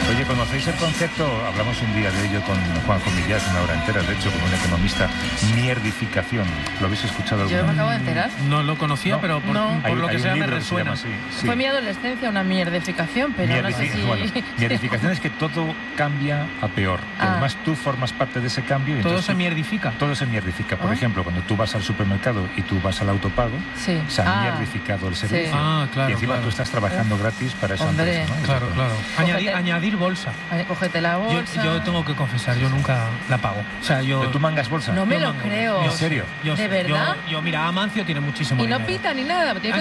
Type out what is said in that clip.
Oye, ¿conocéis el concepto? Hablamos un día de ello con Juanjo Millás, una hora entera, de hecho, con un economista, mierdificación. ¿Lo habéis escuchado alguna Yo me vez? acabo de enterar. No lo conocía, pero por lo que Hay sea un me libro que se llama resuena. así. Sí. Fue mi adolescencia una mierdificación, pero no sé si... Bueno, mierdificación es que todo cambia a peor. Que además tú formas parte de ese cambio. Y Todo entonces se mierdifica. Todo se mierdifica. Por ejemplo, cuando tú vas al supermercado y tú vas al autopago, Sí. se ha mierdificado el servicio. Sí. Claro, y encima tú estás trabajando gratis para esa Hombre. empresa, ¿no? Claro, claro. Cógete- Añadir bolsa. Cógete la bolsa. Yo tengo que confesar, yo nunca la pago. O sea, yo... ¿Pero tú mangas bolsa? No me yo lo mango. creo. ¿En serio? ¿De verdad? Yo, mira, Amancio tiene muchísimo Y no dinero. pita ni nada.